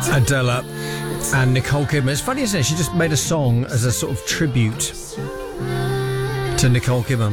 Adela and Nicole Kidman. It's funny, isn't it? She just made a song as a sort of tribute to Nicole Kidman.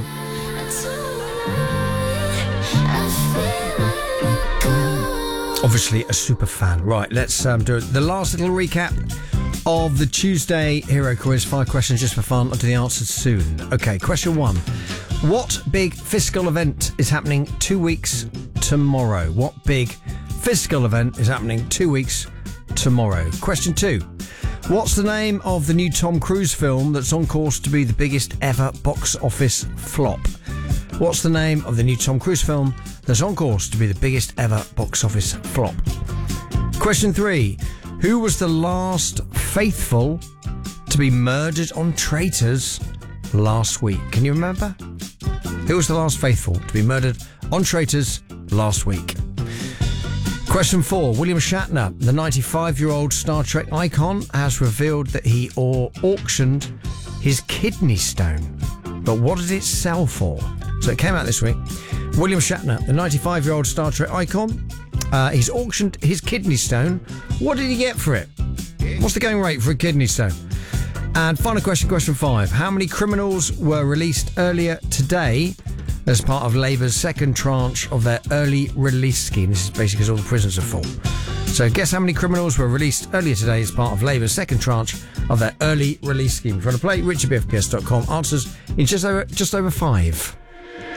Obviously a super fan. Right, let's do the last little recap of the Tuesday Hero Quiz. 5 questions just for fun. Onto the answers soon. Okay, question 1. What big fiscal event is happening 2 weeks tomorrow? What big fiscal event is happening 2 weeks tomorrow? Question 2. What's the name of the new Tom Cruise film that's on course to be the biggest ever box office flop? What's the name of the new Tom Cruise film that's on course to be the biggest ever box office flop? Question 3. Who was the last faithful to be murdered on Traitors last week? Can you remember? Who was the last faithful to be murdered on Traitors last week? Question 4. William Shatner, the 95-year-old Star Trek icon, has revealed that he auctioned his kidney stone. But what did it sell for? So it came out this week. William Shatner, the 95-year-old Star Trek icon, he's auctioned his kidney stone. What did he get for it? What's the going rate for a kidney stone? And final question, question 5. How many criminals were released earlier today as part of Labour's second tranche of their early release scheme? This is basically because all the prisons are full. So guess how many criminals were released earlier today as part of Labour's second tranche of their early release scheme. If you want to play, richardbfps.com. Answers in just over 5.